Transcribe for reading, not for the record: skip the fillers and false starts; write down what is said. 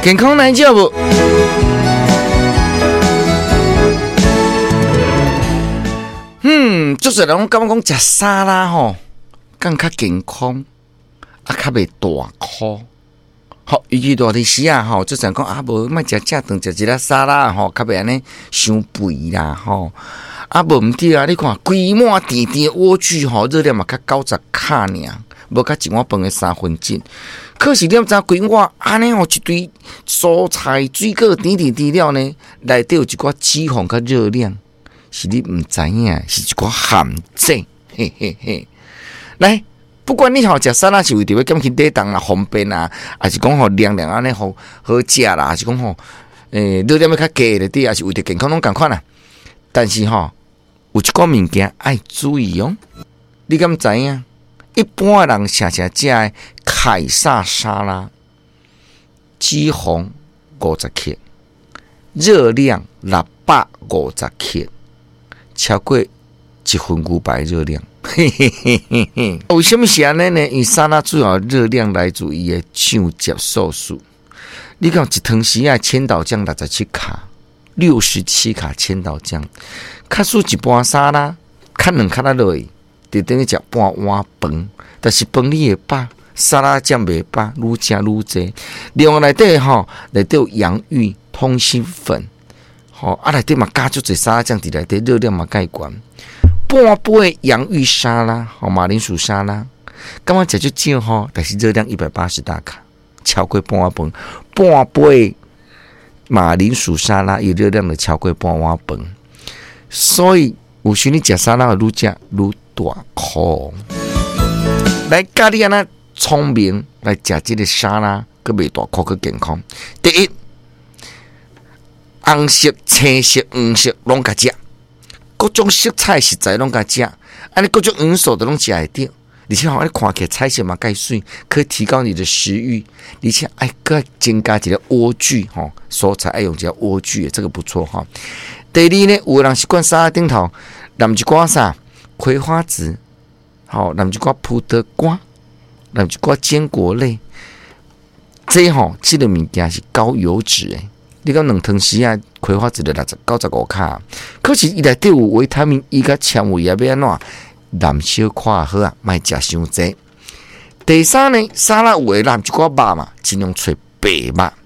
健康来照无？就是人感觉讲食沙拉吼，更较健康，较袂大颗。好，尤其大啲时啊吼，就想讲无莫食正饭，食一粒沙拉吼，较袂安尼伤肥啦吼。无毋对啊，你看规满甜甜莴苣吼，热量嘛较90卡尔，无较一碗饭的1/3。可是你知规碗安尼吼，一堆蔬菜、水果甜了呢，内底有一寡脂肪甲热量。是你唔知影，是一个陷阱，嘿嘿嘿。来，不管你食沙拉是为着要减轻体重啦、方便啊，还是讲凉安尼好食啦，还是讲热量要较低咧啲，还是为着健康拢共款啦。但是有一个物件爱注意哦。你敢知影？一般人常食的凯撒沙拉，脂肪50克，热量650克。超过1份牛排热量，为什么是安尼呢？因为沙拉主要热量来自伊的酱汁素素。你讲一汤匙啊，千岛酱67卡，67卡千岛酱，卡数一盘沙拉，卡2卡落去，就等于食半碗饭。但是饭你会饱，沙拉酱袂饱，愈食愈济。另外内底内底有洋芋、通心粉。内底嘛加足侪沙拉酱伫内底，热量嘛介悬。半杯洋芋沙拉，马铃薯沙拉，感觉食足少但是热量180大卡，超过半碗饭。半杯马铃薯沙拉，伊热量就超过半碗饭。所以有时你食沙拉愈食愈大颗。来教你安那聪明来食这个沙拉，佮袂大颗，佮健康。第一。红色、青色、黄色拢甲食，各种色彩食材拢甲食，安尼各种元素都拢食会到。而且安尼看起来彩色嘛介水，可以提高你的食欲。而且佮增加一个莴苣蔬菜爱用一个莴苣，这个不错哈。第二呢，有的人习惯沙拉顶头淋一寡啥葵花籽，淋一寡葡萄干，淋一寡坚果类。这个物件是高油脂诶。你讲2汤匙啊，葵花籽就95卡，可是伊内底有维他命 E 甲纤维啊，要安怎淋小块好啊，莫食伤济。第三呢，沙拉有会淋一寡肉嘛，尽量找白肉。